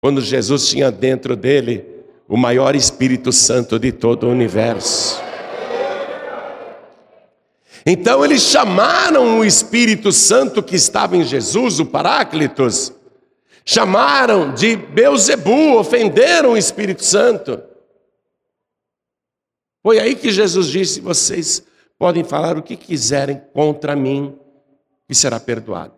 quando Jesus tinha dentro dele o maior Espírito Santo de todo o universo. Então eles chamaram o Espírito Santo que estava em Jesus, o Paráclitos, chamaram de Beelzebu, ofenderam o Espírito Santo. Foi aí que Jesus disse: vocês podem falar o que quiserem contra mim, que será perdoado.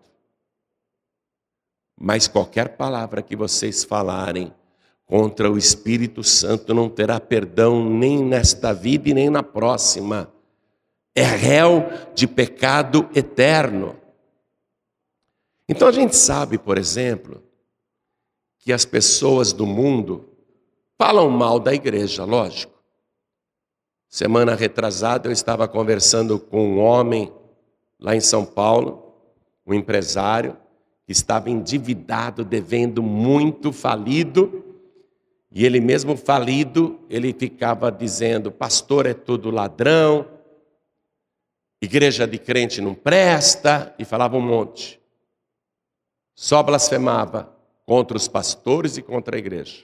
Mas qualquer palavra que vocês falarem contra o Espírito Santo não terá perdão nem nesta vida e nem na próxima. É réu de pecado eterno. Então a gente sabe, por exemplo, que as pessoas do mundo falam mal da igreja, lógico. Semana retrasada eu estava conversando com um homem lá em São Paulo, um empresário, que estava endividado, devendo muito, falido, e ele mesmo falido, ele ficava dizendo: pastor é tudo ladrão, igreja de crente não presta, e falava um monte. Só blasfemava contra os pastores e contra a igreja.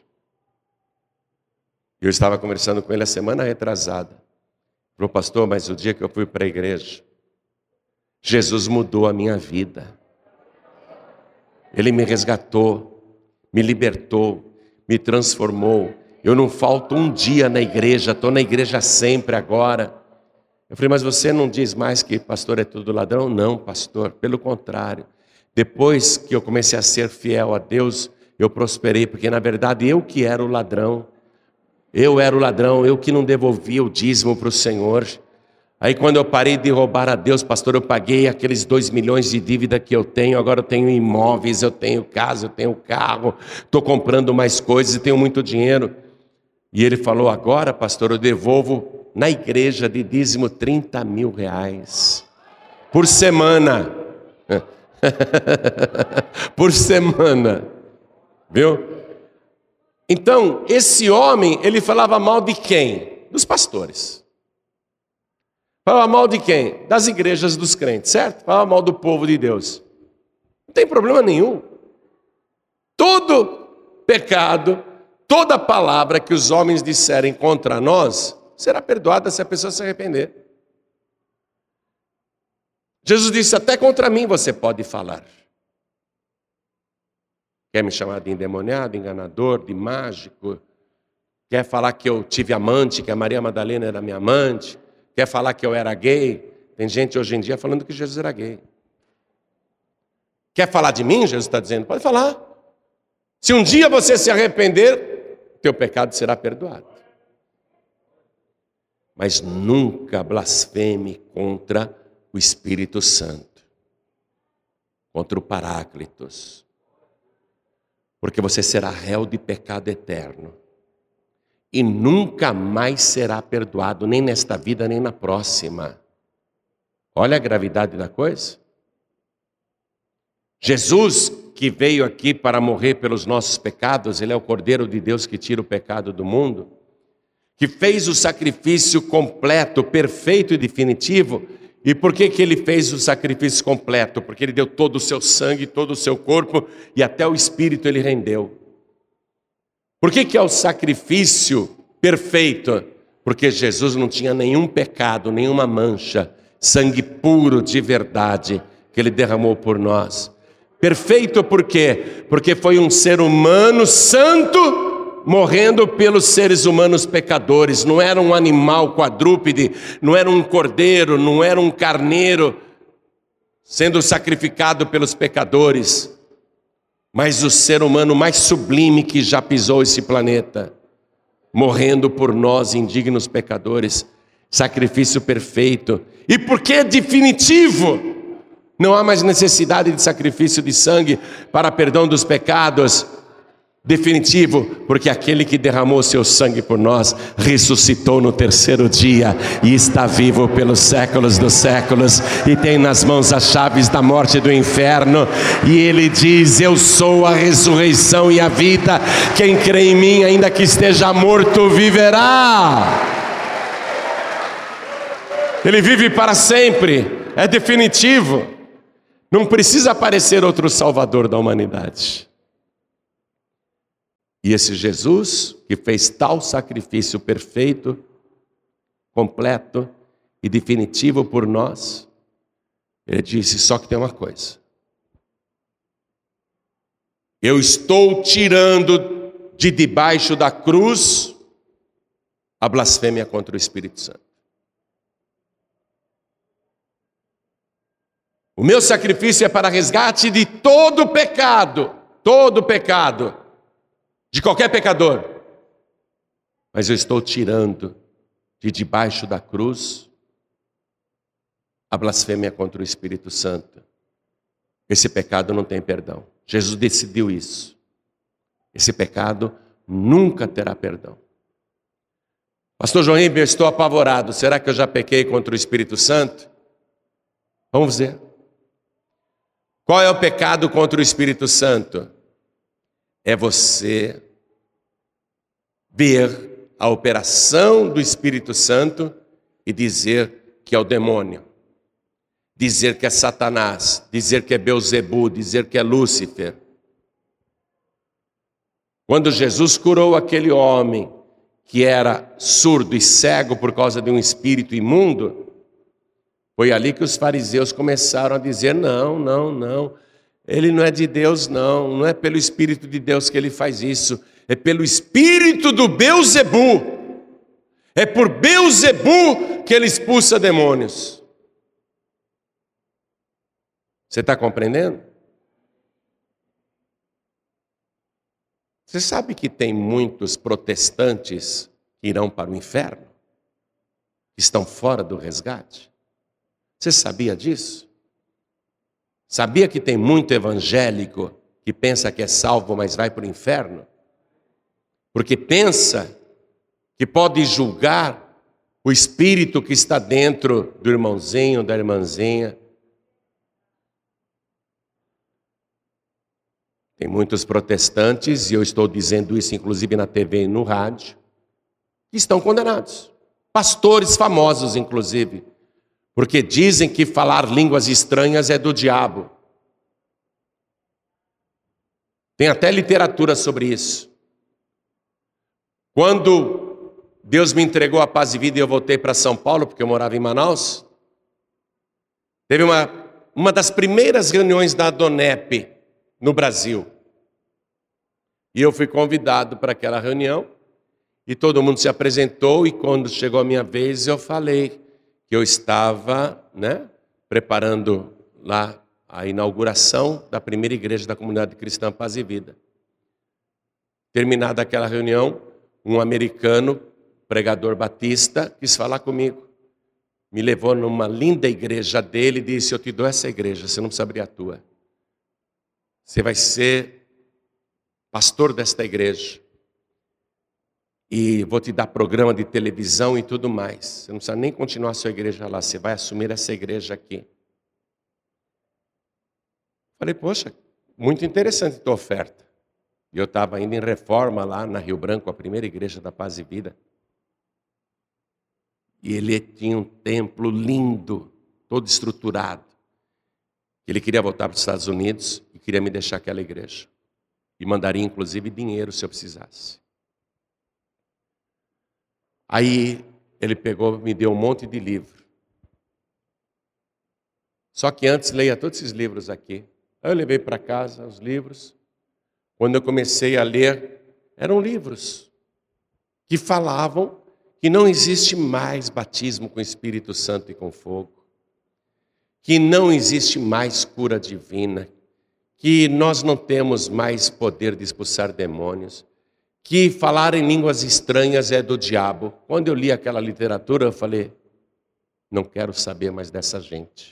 Eu estava conversando com ele a semana retrasada. Falou: pastor, mas o dia que eu fui para a igreja, Jesus mudou a minha vida. Ele me resgatou, me libertou, me transformou. Eu não falto um dia na igreja, estou na igreja sempre agora. Eu falei: mas você não diz mais que pastor é tudo ladrão? Não, pastor, pelo contrário. Depois que eu comecei a ser fiel a Deus, eu prosperei, porque na verdade eu que era o ladrão. Eu era o ladrão, eu que não devolvia o dízimo para o Senhor. Aí quando eu parei de roubar a Deus, pastor, eu paguei aqueles 2 milhões de dívida que eu tenho. Agora eu tenho imóveis, eu tenho casa, eu tenho carro, estou comprando mais coisas e tenho muito dinheiro. E ele falou: agora, pastor, eu devolvo na igreja de dízimo 30 mil reais por semana. Por semana, viu? Então, esse homem, ele falava mal de quem? Dos pastores. Falava mal de quem? Das igrejas dos crentes, certo? Falava mal do povo de Deus. Não tem problema nenhum. Todo pecado, toda palavra que os homens disserem contra nós, será perdoada se a pessoa se arrepender. Jesus disse: até contra mim você pode falar. Quer me chamar de endemoniado, enganador, de mágico? Quer falar que eu tive amante, que a Maria Madalena era minha amante? Quer falar que eu era gay? Tem gente hoje em dia falando que Jesus era gay. Quer falar de mim? Jesus está dizendo: pode falar. Se um dia você se arrepender, teu pecado será perdoado. Mas nunca blasfeme contra o Espírito Santo, contra o Paráclitos, porque você será réu de pecado eterno e nunca mais será perdoado, nem nesta vida nem na próxima. Olha a gravidade da coisa. Jesus, que veio aqui para morrer pelos nossos pecados, ele é o Cordeiro de Deus que tira o pecado do mundo, que fez o sacrifício completo, perfeito e definitivo. E por que ele fez o sacrifício completo? Porque ele deu todo o seu sangue, todo o seu corpo, e até o espírito ele rendeu. Por que é o sacrifício perfeito? Porque Jesus não tinha nenhum pecado, nenhuma mancha, sangue puro de verdade que ele derramou por nós. Perfeito por quê? Porque foi um ser humano santo morrendo pelos seres humanos pecadores. Não era um animal quadrúpede, não era um cordeiro, não era um carneiro sendo sacrificado pelos pecadores, mas o ser humano mais sublime que já pisou esse planeta, morrendo por nós, indignos pecadores. Sacrifício perfeito. E porque é definitivo, não há mais necessidade de sacrifício de sangue para perdão dos pecados. Definitivo, porque aquele que derramou seu sangue por nós ressuscitou no terceiro dia e está vivo pelos séculos dos séculos e tem nas mãos as chaves da morte e do inferno, e ele diz: eu sou a ressurreição e a vida, quem crê em mim, ainda que esteja morto, viverá. Ele vive para sempre, é definitivo, não precisa aparecer outro salvador da humanidade. E esse Jesus, que fez tal sacrifício perfeito, completo e definitivo por nós, ele disse: só que tem uma coisa. Eu estou tirando de debaixo da cruz a blasfêmia contra o Espírito Santo. O meu sacrifício é para resgate de todo pecado, de qualquer pecador. Mas eu estou tirando de debaixo da cruz a blasfêmia contra o Espírito Santo. Esse pecado não tem perdão. Jesus decidiu isso. Esse pecado nunca terá perdão. Pastor João Ribeiro, eu estou apavorado. Será que eu já pequei contra o Espírito Santo? Vamos ver. Qual é o pecado contra o Espírito Santo? É você ver a operação do Espírito Santo e dizer que é o demônio, dizer que é Satanás, dizer que é Belzebu, dizer que é Lúcifer. Quando Jesus curou aquele homem que era surdo e cego por causa de um espírito imundo, foi ali que os fariseus começaram a dizer: não, ele não é de Deus, não é pelo Espírito de Deus que ele faz isso, é pelo espírito do Belzebu, é por Belzebu que ele expulsa demônios. Você está compreendendo? Você sabe que tem muitos protestantes que irão para o inferno, que estão fora do resgate? Você sabia disso? Sabia que tem muito evangélico que pensa que é salvo, mas vai para o inferno? Porque pensa que pode julgar o espírito que está dentro do irmãozinho, da irmãzinha. Tem muitos protestantes, e eu estou dizendo isso inclusive na TV e no rádio, que estão condenados. Pastores famosos, inclusive, porque dizem que falar línguas estranhas é do diabo. Tem até literatura sobre isso. Quando Deus me entregou a paz e vida e eu voltei para São Paulo, porque eu morava em Manaus, teve uma das primeiras reuniões da Adonep no Brasil. E eu fui convidado para aquela reunião, e todo mundo se apresentou, e quando chegou a minha vez eu falei que eu estava, preparando lá a inauguração da primeira igreja da comunidade cristã Paz e Vida. Terminada aquela reunião, um americano, pregador batista, quis falar comigo. Me levou numa linda igreja dele e disse: eu te dou essa igreja, você não precisa abrir a tua. Você vai ser pastor desta igreja. E vou te dar programa de televisão e tudo mais. Você não precisa nem continuar a sua igreja lá, você vai assumir essa igreja aqui. Falei: poxa, muito interessante a tua oferta. E eu estava ainda em reforma lá na Rio Branco, a primeira igreja da Paz e Vida. E ele tinha um templo lindo, todo estruturado. Ele queria voltar para os Estados Unidos e queria me deixar aquela igreja. E mandaria inclusive dinheiro se eu precisasse. Aí ele pegou, me deu um monte de livro. Só que antes leia todos esses livros aqui. Aí eu levei para casa os livros. Quando eu comecei a ler, eram livros que falavam que não existe mais batismo com o Espírito Santo e com fogo, que não existe mais cura divina, que nós não temos mais poder de expulsar demônios, que falar em línguas estranhas é do diabo. Quando eu li aquela literatura, eu falei: não quero saber mais dessa gente.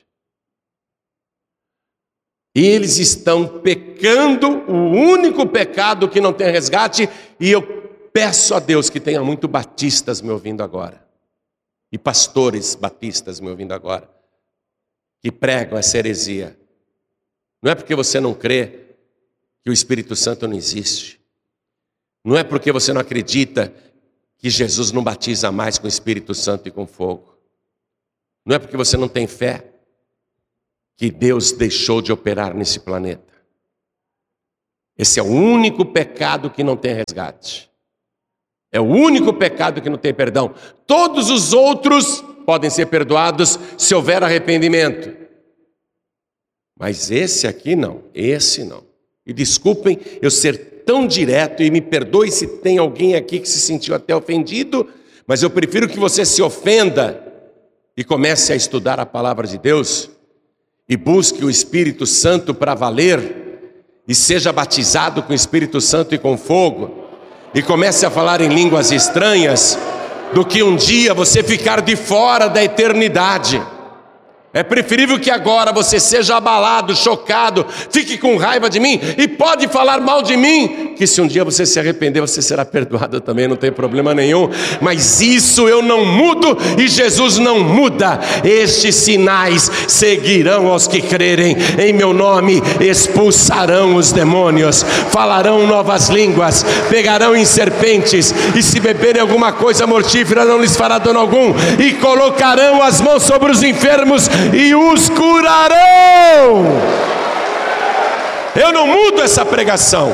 Eles estão pecando o único pecado que não tem resgate, e eu peço a Deus que tenha muito batistas me ouvindo agora, e pastores batistas me ouvindo agora, que pregam essa heresia. Não é porque você não crê que o Espírito Santo não existe. Não é porque você não acredita que Jesus não batiza mais com o Espírito Santo e com fogo. Não é porque você não tem fé que Deus deixou de operar nesse planeta. Esse é o único pecado que não tem resgate. É o único pecado que não tem perdão. Todos os outros podem ser perdoados se houver arrependimento. Mas esse aqui não, esse não. E desculpem eu ser tão direto, e me perdoe se tem alguém aqui que se sentiu até ofendido, mas eu prefiro que você se ofenda e comece a estudar a palavra de Deus e busque o Espírito Santo para valer e seja batizado com o Espírito Santo e com fogo e comece a falar em línguas estranhas, do que um dia você ficar de fora da eternidade. É preferível que agora você seja abalado, chocado, fique com raiva de mim e pode falar mal de mim, que se um dia você se arrepender, você será perdoado também, não tem problema nenhum. Mas isso eu não mudo e Jesus não muda. Estes sinais seguirão aos que crerem em meu nome: expulsarão os demônios, falarão novas línguas, pegarão em serpentes, e se beberem alguma coisa mortífera não lhes fará dano algum, e colocarão as mãos sobre os enfermos e os curarão. Eu não mudo essa pregação.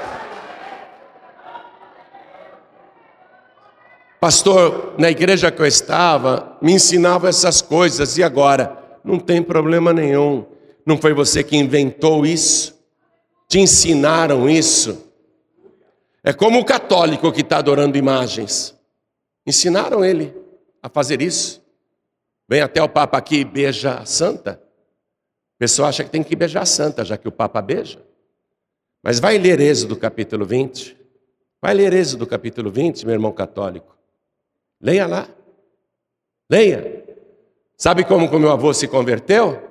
Pastor, na igreja que eu estava, me ensinava essas coisas, e agora? Não tem problema nenhum. Não foi você que inventou isso? Te ensinaram isso? É como o católico que está adorando imagens. Ensinaram ele a fazer isso. Vem até o Papa aqui e beija a santa. A pessoa acha que tem que beijar a santa, já que o Papa beija. Mas vai ler Êxodo capítulo 20. Vai ler Êxodo capítulo 20, meu irmão católico. Leia lá. Leia. Sabe como que o meu avô se converteu?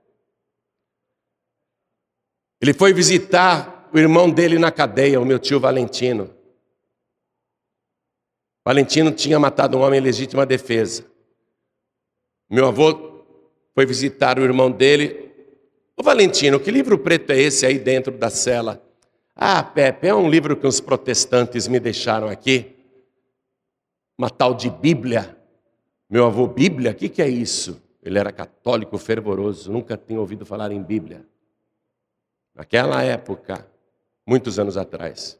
Ele foi visitar o irmão dele na cadeia, o meu tio Valentino. Valentino tinha matado um homem em legítima defesa. Meu avô foi visitar o irmão dele. Ô Valentino, que livro preto é esse aí dentro da cela? Ah, Pepe, é um livro que os protestantes me deixaram aqui. Uma tal de Bíblia. Meu avô, Bíblia? O que é isso? Ele era católico fervoroso, nunca tinha ouvido falar em Bíblia. Naquela época, muitos anos atrás.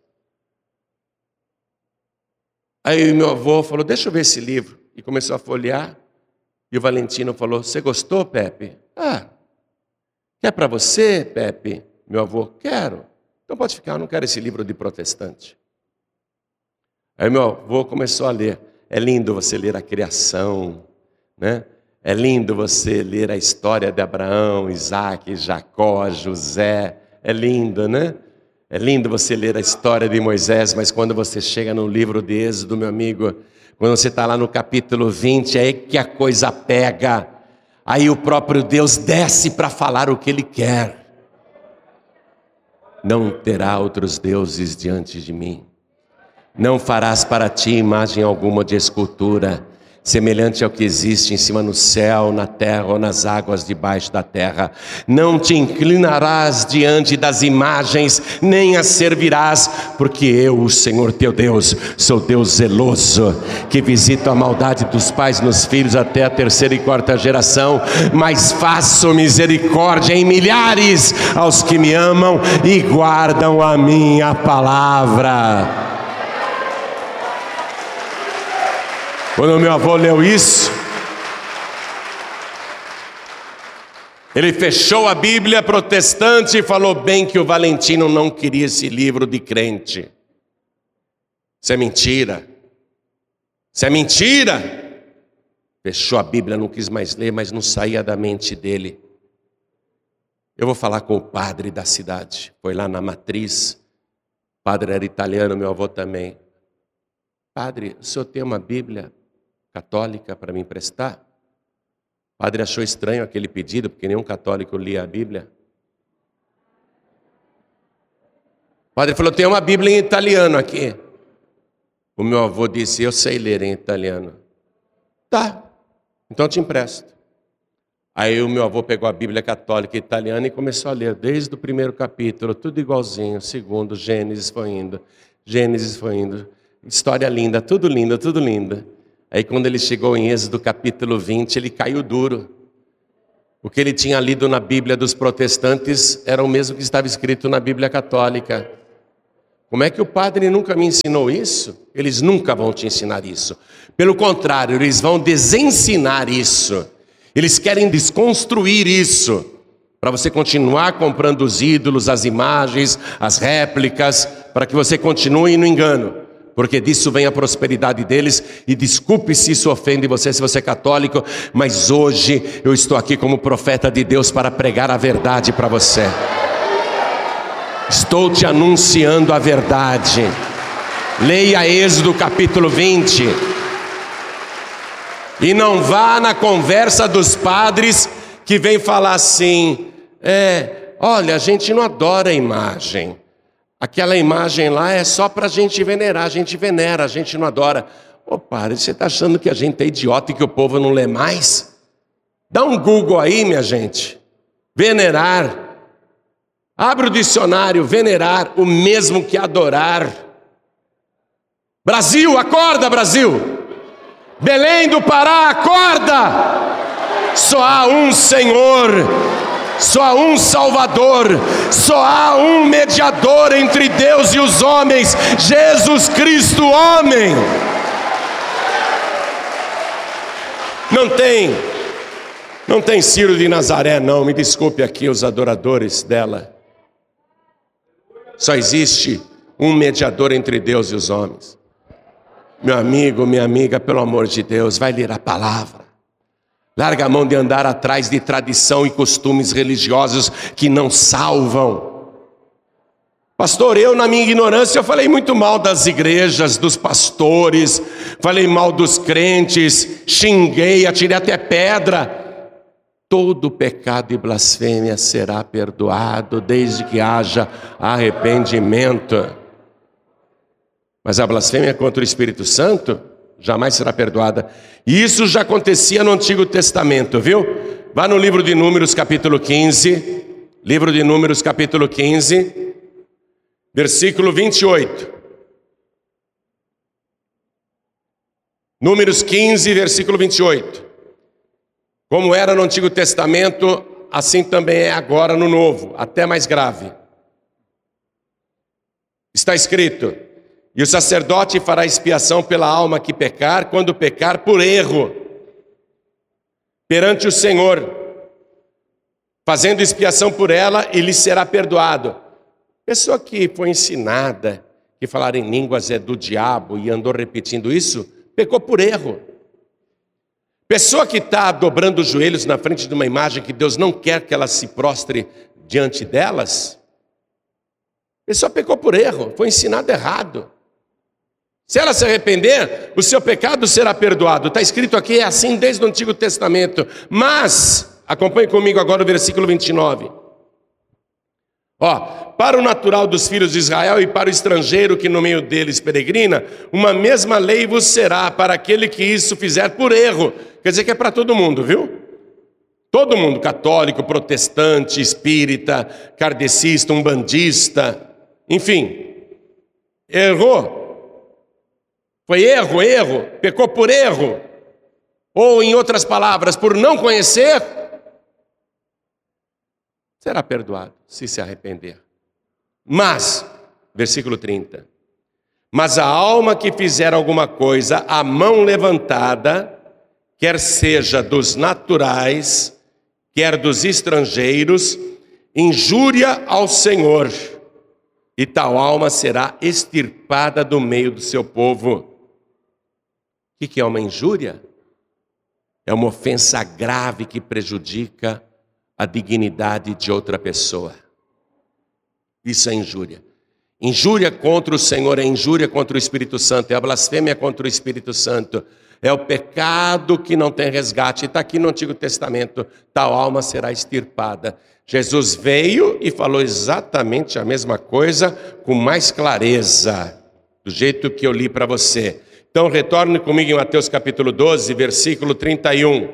Aí meu avô falou, deixa eu ver esse livro. E começou a folhear. E o Valentino falou, você gostou, Pepe? Ah, quer para você, Pepe? Meu avô, quero. Então pode ficar, eu não quero esse livro de protestante. Aí meu avô começou a ler. É lindo você ler a criação, né? É lindo você ler a história de Abraão, Isaac, Jacó, José. É lindo, né? É lindo você ler a história de Moisés, mas quando você chega no livro de Êxodo, meu amigo, quando você está lá no capítulo 20, é aí que a coisa pega. Aí o próprio Deus desce para falar o que Ele quer. Não terá outros deuses diante de mim. Não farás para ti imagem alguma de escultura, semelhante ao que existe em cima no céu, na terra ou nas águas debaixo da terra. Não te inclinarás diante das imagens, nem as servirás, porque eu, o Senhor teu Deus, sou Deus zeloso, que visito a maldade dos pais nos filhos até a 3ª e 4ª geração, mas faço misericórdia em milhares aos que me amam e guardam a minha palavra. Quando meu avô leu isso, ele fechou a Bíblia protestante e falou bem que o Valentino não queria esse livro de crente. Isso é mentira. Isso é mentira. Fechou a Bíblia, não quis mais ler, mas não saía da mente dele. Eu vou falar com o padre da cidade. Foi lá na matriz. O padre era italiano, meu avô também. Padre, o senhor tem uma Bíblia católica para me emprestar? O padre achou estranho aquele pedido, porque nenhum católico lia a Bíblia. O padre falou, tem uma Bíblia em italiano aqui. O meu avô disse, eu sei ler em italiano. Tá, então eu te empresto. Aí o meu avô pegou a Bíblia católica italiana e começou a ler desde o 1º capítulo, tudo igualzinho, 2º, Gênesis foi indo. História linda, tudo lindo, tudo lindo. Aí quando ele chegou em Êxodo capítulo 20, ele caiu duro. O que ele tinha lido na Bíblia dos protestantes era o mesmo que estava escrito na Bíblia católica. Como é que o padre nunca me ensinou isso? Eles nunca vão te ensinar isso. Pelo contrário, eles vão desensinar isso. Eles querem desconstruir isso, para você continuar comprando os ídolos, as imagens, as réplicas, para que você continue no engano, porque disso vem a prosperidade deles. E desculpe se isso ofende você, se você é católico, mas hoje eu estou aqui como profeta de Deus para pregar a verdade para você. Estou te anunciando a verdade. Leia Êxodo capítulo 20. E não vá na conversa dos padres que vem falar assim: olha, a gente não adora a imagem. Aquela imagem lá é só para a gente venerar. A gente venera, a gente não adora. Ô padre, você está achando que a gente é idiota e que o povo não lê mais? Dá um Google aí, minha gente. Venerar. Abre o dicionário. Venerar, o mesmo que adorar. Brasil, acorda, Brasil! Belém do Pará, acorda! Só há um Senhor, só há um Salvador, só há um mediador entre Deus e os homens, Jesus Cristo, homem. Não tem Ciro de Nazaré, não, me desculpe aqui os adoradores dela. Só existe um mediador entre Deus e os homens. Meu amigo, minha amiga, pelo amor de Deus, vai ler a palavra. Larga a mão de andar atrás de tradição e costumes religiosos que não salvam. Pastor, eu na minha ignorância, eu falei muito mal das igrejas, dos pastores, falei mal dos crentes, xinguei, atirei até pedra. Todo pecado e blasfêmia será perdoado, desde que haja arrependimento. Mas a blasfêmia contra o Espírito Santo jamais será perdoada. E isso já acontecia no Antigo Testamento, viu? Vá no livro de Números capítulo 15. Livro de Números capítulo 15, versículo 28. Números 15, versículo 28. Como era no Antigo Testamento, assim também é agora no Novo, até mais grave. Está escrito: e o sacerdote fará expiação pela alma que pecar, quando pecar por erro, perante o Senhor, fazendo expiação por ela, e lhe será perdoado. Pessoa que foi ensinada que falar em línguas é do diabo e andou repetindo isso, pecou por erro. Pessoa que está dobrando os joelhos na frente de uma imagem que Deus não quer que ela se prostre diante delas, pessoa pecou por erro, foi ensinado errado. Se ela se arrepender, o seu pecado será perdoado. Está escrito aqui, é assim desde o Antigo Testamento. Mas, acompanhe comigo agora o versículo 29. Para o natural dos filhos de Israel e para o estrangeiro que no meio deles peregrina, uma mesma lei vos será para aquele que isso fizer por erro. Quer dizer que é para todo mundo, viu? Todo mundo, católico, protestante, espírita, kardecista, umbandista, enfim, errou. Foi erro, pecou por erro, ou em outras palavras, por não conhecer, será perdoado se se arrepender. Mas, versículo 30, mas a alma que fizer alguma coisa, a mão levantada, quer seja dos naturais, quer dos estrangeiros, injúria ao Senhor, e tal alma será extirpada do meio do seu povo. O que é uma injúria? É uma ofensa grave que prejudica a dignidade de outra pessoa. Isso é injúria. Injúria contra o Senhor é injúria contra o Espírito Santo, é a blasfêmia contra o Espírito Santo, é o pecado que não tem resgate. Está aqui no Antigo Testamento, tal alma será extirpada. Jesus veio e falou exatamente a mesma coisa, com mais clareza, do jeito que eu li para você. Então retorne comigo em Mateus capítulo 12, versículo 31.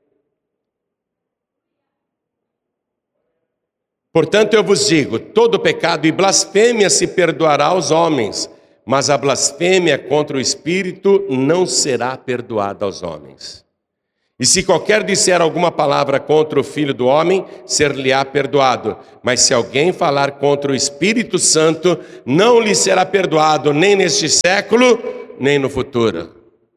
Portanto eu vos digo, todo pecado e blasfêmia se perdoará aos homens, mas a blasfêmia contra o Espírito não será perdoada aos homens. E se qualquer disser alguma palavra contra o Filho do Homem, ser-lhe-á perdoado. Mas se alguém falar contra o Espírito Santo, não lhe será perdoado, nem neste século, nem no futuro.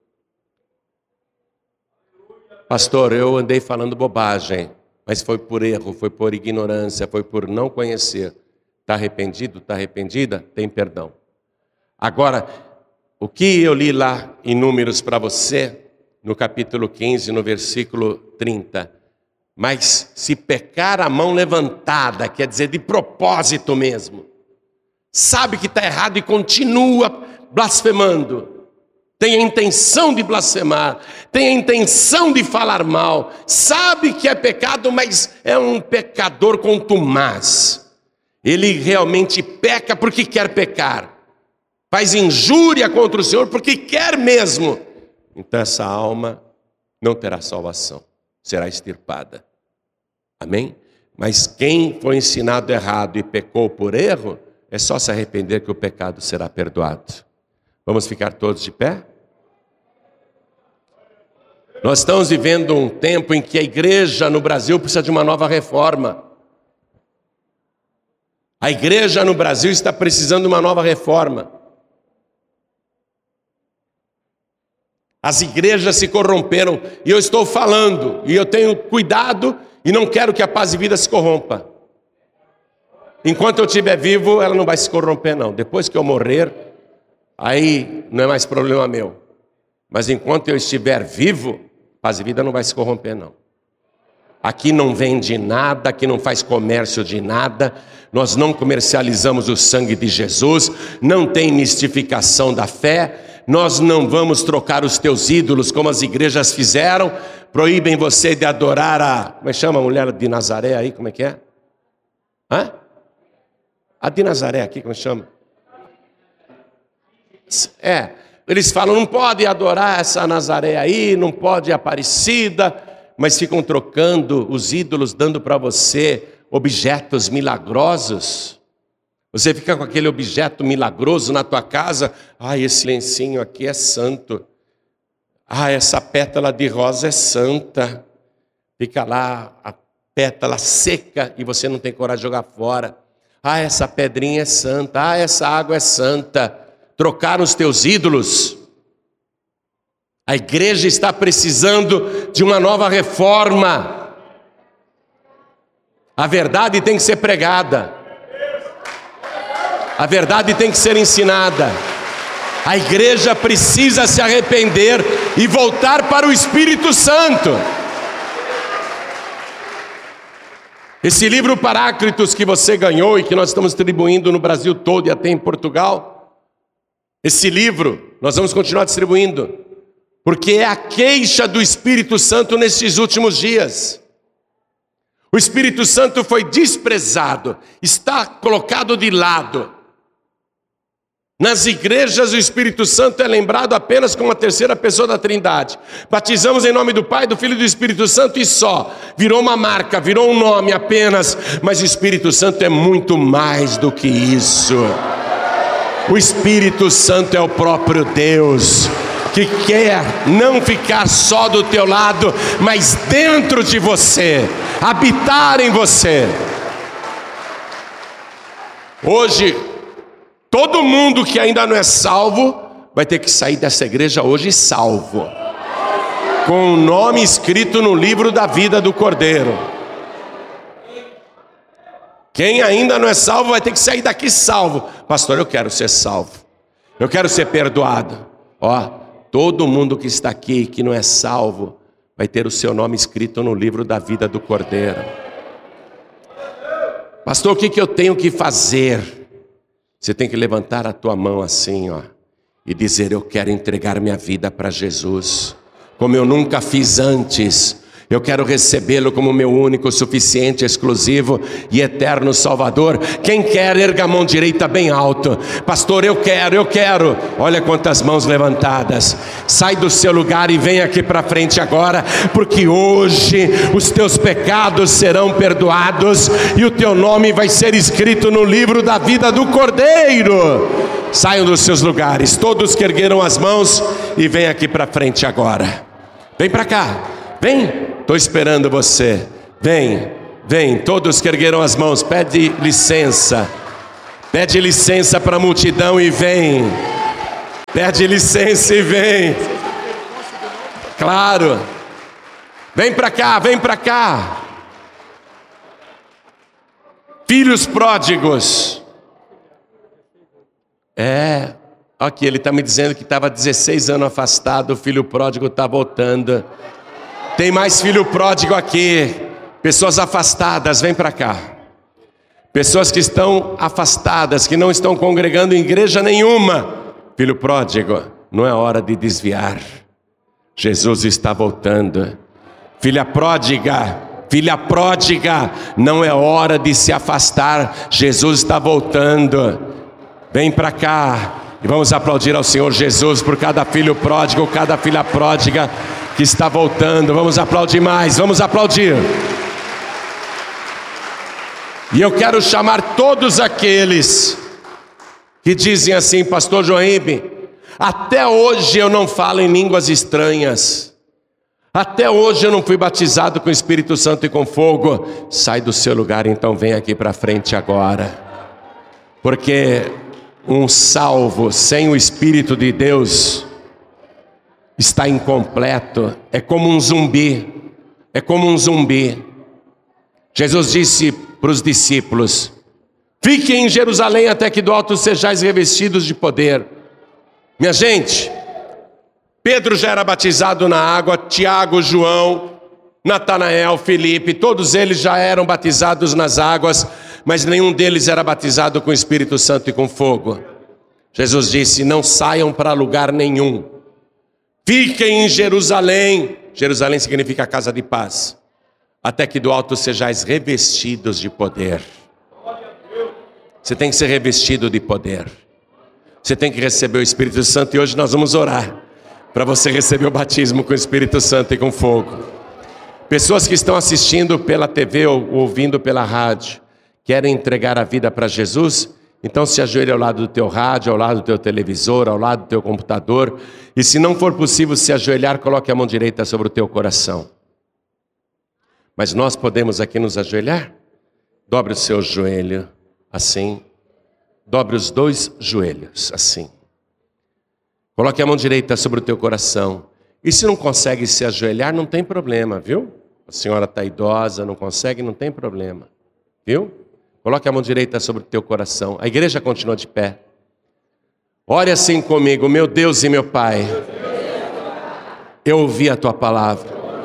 Pastor, eu andei falando bobagem, mas foi por erro, foi por ignorância, foi por não conhecer. Está arrependido? Está arrependida? Tem perdão. Agora, o que eu li lá em Números para você, no capítulo 15, no versículo 30. Mas se pecar a mão levantada, quer dizer, de propósito mesmo, sabe que está errado e continua blasfemando, tem a intenção de blasfemar, tem a intenção de falar mal, sabe que é pecado, mas é um pecador contumaz. Ele realmente peca porque quer pecar, faz injúria contra o Senhor porque quer mesmo. Então essa alma não terá salvação, será extirpada. Amém? Mas quem foi ensinado errado e pecou por erro, é só se arrepender que o pecado será perdoado. Vamos ficar todos de pé? Nós estamos vivendo um tempo em que a igreja no Brasil precisa de uma nova reforma. A igreja no Brasil está precisando de uma nova reforma. As igrejas se corromperam, e eu estou falando, e eu tenho cuidado, e não quero que a paz e vida se corrompa. Enquanto eu estiver vivo, ela não vai se corromper não. Depois que eu morrer, aí não é mais problema meu. Mas enquanto eu estiver vivo, paz e vida não vai se corromper não. Aqui não vende nada, aqui não faz comércio de nada, nós não comercializamos o sangue de Jesus, não tem mistificação da fé, nós não vamos trocar os teus ídolos como as igrejas fizeram, proíbem você de adorar a... Como é que chama a mulher de Nazaré aí, como é que é? Hã? A de Nazaré aqui, como é que chama? Eles falam, não pode adorar essa Nazaré aí, não pode Aparecida, mas ficam trocando os ídolos, dando para você objetos milagrosos. Você fica com aquele objeto milagroso na tua casa. Esse lencinho aqui é santo. Essa pétala de rosa é santa. Fica lá a pétala seca e você não tem coragem de jogar fora. Essa pedrinha é santa. Essa água é santa. Trocaram os teus ídolos. A igreja está precisando de uma nova reforma. A verdade tem que ser pregada. A verdade tem que ser ensinada. A igreja precisa se arrepender e voltar para o Espírito Santo. Esse livro Paráclitos que você ganhou e que nós estamos distribuindo no Brasil todo e até em Portugal, esse livro nós vamos continuar distribuindo, porque é a queixa do Espírito Santo nesses últimos dias. O Espírito Santo foi desprezado, está colocado de lado. Nas igrejas o Espírito Santo é lembrado apenas como a terceira pessoa da Trindade. Batizamos em nome do Pai, do Filho e do Espírito Santo e só. Virou uma marca, virou um nome apenas, mas o Espírito Santo é muito mais do que isso. O Espírito Santo é o próprio Deus, que quer não ficar só do teu lado, mas dentro de você, habitar em você. Hoje, todo mundo que ainda não é salvo, vai ter que sair dessa igreja hoje salvo, com o nome escrito no livro da vida do Cordeiro. Quem ainda não é salvo vai ter que sair daqui salvo. Pastor, eu quero ser salvo, eu quero ser perdoado. Todo mundo que está aqui que não é salvo vai ter o seu nome escrito no livro da vida do Cordeiro. Pastor, o que eu tenho que fazer? Você tem que levantar a tua mão assim, e dizer, eu quero entregar minha vida para Jesus, como eu nunca fiz antes. Eu quero recebê-lo como meu único, suficiente, exclusivo e eterno Salvador. Quem quer, erga a mão direita bem alto. Pastor, eu quero. Olha quantas mãos levantadas. Sai do seu lugar e vem aqui para frente agora, porque hoje os teus pecados serão perdoados e o teu nome vai ser escrito no livro da vida do Cordeiro. Saiam dos seus lugares, todos que ergueram as mãos, e vem aqui para frente agora. Vem para cá. Vem, estou esperando você. Vem, vem, todos que ergueram as mãos, pede licença para a multidão e vem. Pede licença e vem. Claro. Vem para cá, vem para cá. Filhos pródigos. Aqui ele está me dizendo que estava 16 anos afastado, o filho pródigo está voltando. Tem mais filho pródigo aqui. Pessoas afastadas, vem para cá. Pessoas que estão afastadas, que não estão congregando em igreja nenhuma. Filho pródigo, não é hora de desviar. Jesus está voltando. Filha pródiga, não é hora de se afastar. Jesus está voltando. Vem para cá. E vamos aplaudir ao Senhor Jesus por cada filho pródigo, cada filha pródiga que está voltando. Vamos aplaudir mais, vamos aplaudir. E eu quero chamar todos aqueles que dizem assim: pastor Joaíbe, até hoje eu não falo em línguas estranhas. Até hoje eu não fui batizado com o Espírito Santo e com fogo. Sai do seu lugar, então vem aqui para frente agora. Porque um salvo sem o Espírito de Deus está incompleto. É como um zumbi. É como um zumbi. Jesus disse para os discípulos: fiquem em Jerusalém até que do alto sejais revestidos de poder. Minha gente, Pedro já era batizado na água, Tiago, João, Natanael, Felipe, todos eles já eram batizados nas águas, mas nenhum deles era batizado com o Espírito Santo e com fogo. Jesus disse: não saiam para lugar nenhum, fiquem em Jerusalém. Jerusalém significa casa de paz, até que do alto sejais revestidos de poder. Você tem que ser revestido de poder. Você tem que receber o Espírito Santo, e hoje nós vamos orar para você receber o batismo com o Espírito Santo e com fogo. Pessoas que estão assistindo pela TV ou ouvindo pela rádio, querem entregar a vida para Jesus? Então se ajoelhe ao lado do teu rádio, ao lado do teu televisor, ao lado do teu computador. E se não for possível se ajoelhar, coloque a mão direita sobre o teu coração. Mas nós podemos aqui nos ajoelhar? Dobre o seu joelho, assim. Dobre os dois joelhos, assim. Coloque a mão direita sobre o teu coração. E se não consegue se ajoelhar, não tem problema, viu? A senhora está idosa, não consegue, não tem problema. Viu? Coloque a mão direita sobre o teu coração. A igreja continua de pé. Ore assim comigo: meu Deus e meu Pai, eu ouvi a tua palavra.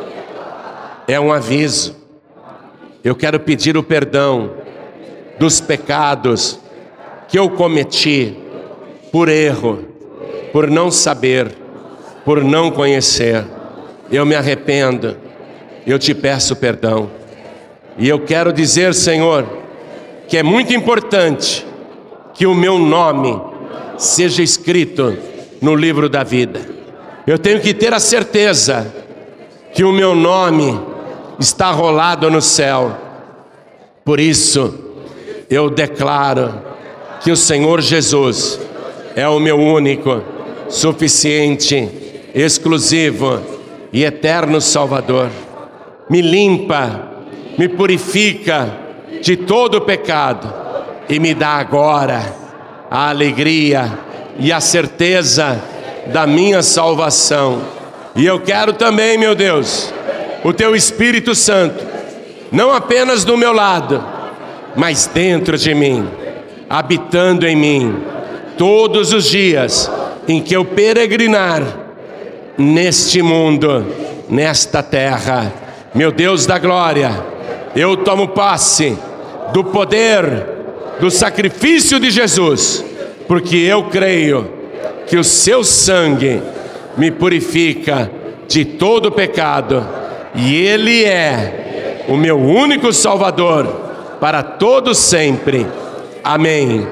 É um aviso. Eu quero pedir o perdão dos pecados que eu cometi por erro, por não saber, por não conhecer. Eu me arrependo, eu te peço perdão. E eu quero dizer, Senhor, que é muito importante que o meu nome seja escrito no livro da vida. Eu tenho que ter a certeza que o meu nome está rolado no céu. Por isso, eu declaro que o Senhor Jesus é o meu único, suficiente, exclusivo e eterno Salvador. Me limpa, me purifica de todo o pecado e me dá agora a alegria e a certeza da minha salvação. E eu quero também, meu Deus, o teu Espírito Santo, não apenas do meu lado, mas dentro de mim, habitando em mim, todos os dias em que eu peregrinar neste mundo, nesta terra. Meu Deus da glória, eu tomo posse do poder, do sacrifício de Jesus, porque eu creio que o seu sangue me purifica de todo pecado, e Ele é o meu único Salvador para todos sempre. Amém.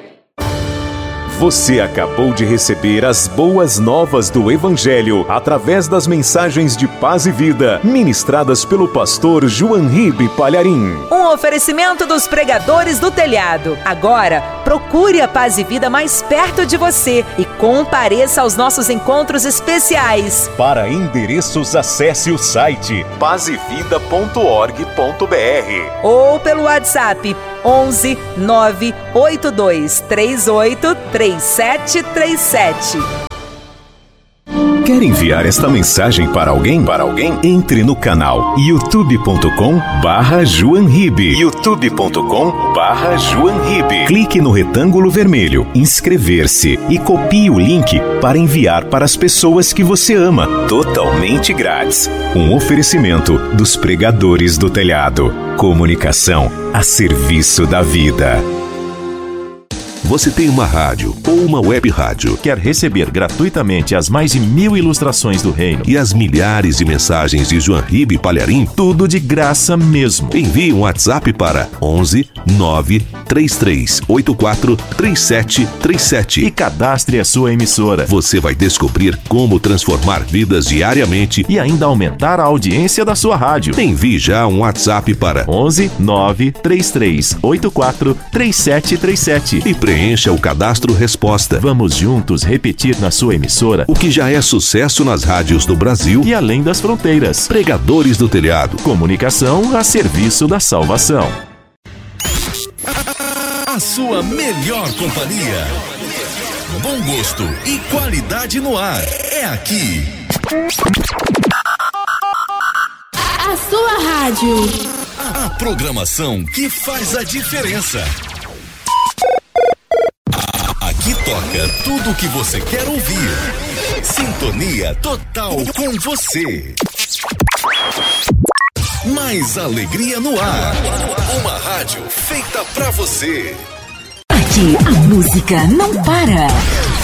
Você acabou de receber as boas novas do Evangelho através das mensagens de paz e vida ministradas pelo pastor Joaíbe Palharim. Um oferecimento dos pregadores do telhado. Agora, Procure a Paz e Vida mais perto de você e compareça aos nossos encontros especiais. Para endereços, acesse o site pazevida.org.br ou pelo WhatsApp 11 982 38 3737. Quer enviar esta mensagem para alguém? Entre no canal youtube.com/JoanRibe. youtube.com/JoanRibe. Clique no retângulo vermelho, inscrever-se e copie o link para enviar para as pessoas que você ama, totalmente grátis. Um oferecimento dos Pregadores do Telhado. Comunicação a serviço da vida. Você tem uma rádio ou uma web rádio? Quer receber gratuitamente as mais de 1000 ilustrações do reino e as milhares de mensagens de JoanRibe Palharim? Tudo de graça mesmo. Envie um WhatsApp para 11 933 84 3737 e cadastre a sua emissora. Você vai descobrir como transformar vidas diariamente e ainda aumentar a audiência da sua rádio. Envie já um WhatsApp para 11 933 84 3737 e preencha o cadastro resposta. Vamos juntos repetir na sua emissora o que já é sucesso nas rádios do Brasil e além das fronteiras. Pregadores do Telhado. Comunicação a serviço da salvação. A sua melhor companhia. Bom gosto e qualidade no ar. É aqui. A sua rádio. A programação que faz a diferença. Aqui toca tudo o que você quer ouvir. Sintonia total com você. Mais alegria no ar. Uma rádio feita pra você. Aqui a música não para.